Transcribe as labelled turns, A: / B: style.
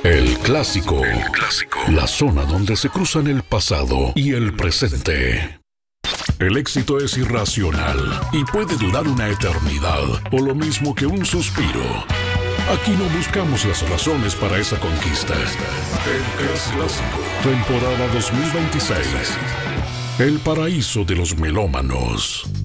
A: El clásico. La zona donde se cruzan el pasado y el presente. El éxito es irracional y puede durar una eternidad o lo mismo que un suspiro. Aquí no buscamos las razones para esa conquista. El clásico. Temporada 2026. El paraíso de los melómanos.